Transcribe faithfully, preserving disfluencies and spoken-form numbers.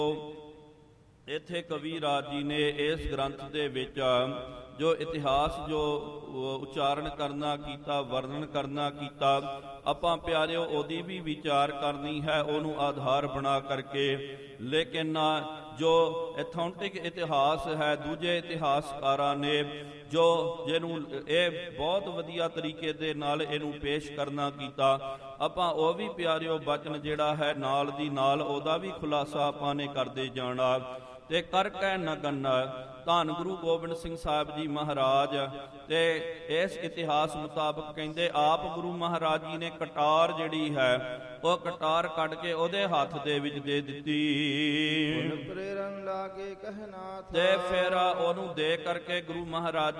ਇੱਥੇ ਕਵੀ ਰਾਜ ਜੀ ਨੇ ਇਸ ਗ੍ਰੰਥ ਦੇ ਵਿੱਚ ਜੋ ਇਤਿਹਾਸ ਜੋ ਉਚਾਰਨ ਕਰਨਾ ਕੀਤਾ, ਵਰਣਨ ਕਰਨਾ ਕੀਤਾ, ਆਪਾਂ ਪਿਆਰਿਓ ਉਹਦੀ ਵੀ ਵਿਚਾਰ ਕਰਨੀ ਹੈ, ਉਹਨੂੰ ਆਧਾਰ ਬਣਾ ਕਰਕੇ। ਲੇਕਿਨ ਜੋ ਐਥੈਂਟਿਕ ਇਤਿਹਾਸ ਹੈ, ਦੂਜੇ ਇਤਿਹਾਸਕਾਰਾਂ ਨੇ ਜੋ ਜਿਹਨੂੰ ਇਹ ਬਹੁਤ ਵਧੀਆ ਤਰੀਕੇ ਦੇ ਨਾਲ ਇਹਨੂੰ ਪੇਸ਼ ਕਰਨਾ ਕੀਤਾ, ਆਪਾਂ ਉਹ ਵੀ ਪਿਆਰਿਓ ਬਚਨ ਜਿਹੜਾ ਹੈ ਨਾਲ ਦੀ ਨਾਲ ਉਹਦਾ ਵੀ ਖੁਲਾਸਾ ਆਪਾਂ ਨੇ ਕਰਦੇ ਜਾਣਾ। ਤੇ ਕਰ ਕਹਿ ਨ ਗੰਨਾ ਧੰਨ ਗੁਰੂ ਗੋਬਿੰਦ ਸਿੰਘ ਸਾਹਿਬ ਜੀ ਮਹਾਰਾਜ ਤੇ ਇਸ ਇਤਿਹਾਸ ਮੁਤਾਬਕ ਕਹਿੰਦੇ ਆਪ ਗੁਰੂ ਮਹਾਰਾਜ ਜੀ ਨੇ ਕਟਾਰ ਜਿਹੜੀ ਹੈ ਉਹ ਕਟਾਰ ਕੱਢ ਕੇ ਉਹਦੇ ਹੱਥ ਦੇ ਵਿੱਚ ਦੇ ਦਿੱਤੀ ਤੇ ਫਿਰ ਉਹਨੂੰ ਦੇ ਕਰਕੇ ਗੁਰੂ ਮਹਾਰਾਜ